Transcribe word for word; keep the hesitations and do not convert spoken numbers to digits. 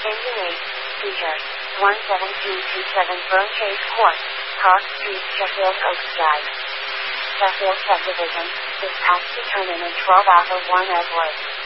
eight, Peter, one seven two two seven Burnchase Court, Park Street, Sheffield Oaks Drive. Sheffield Subdivision, is past to turn in in twelve Alpha one Edward.